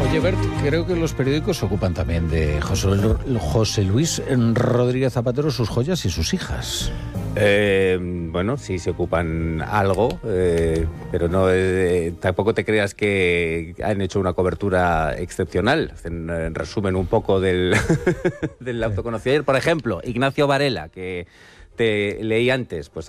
Oye, Bert, creo que los periódicos se ocupan también de José Luis Rodríguez Zapatero, sus joyas y sus hijas. Bueno, sí se ocupan algo, pero no tampoco te creas que han hecho una cobertura excepcional. En resumen un poco del autoconocido. Por ejemplo, Ignacio Varela, que te leí antes, pues